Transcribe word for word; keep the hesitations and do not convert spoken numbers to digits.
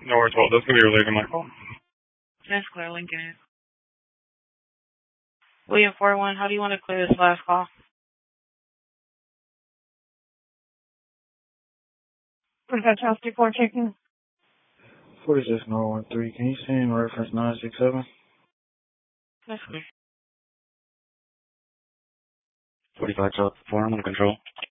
No worries, well, that's going to be related to my call. That's clear, Lincoln. William four one, how do you want to clear this last call? What is that, Charles four checking? forty-six zero one three, can you send reference nine six seven? That's clear. forty-five Charles four, I'm under control.